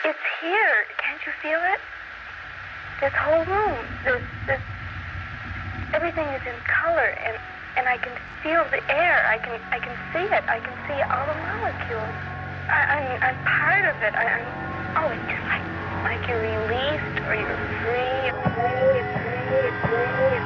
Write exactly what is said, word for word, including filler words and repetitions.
It's here. Can't you feel it? This whole room, this, this, everything is in color, and, and I can feel the air. I can, I can see it. I can see all the molecules. I, I'm, I'm part of it. I, I'm, oh, it's just like, like you're released or you're free, free, free, free.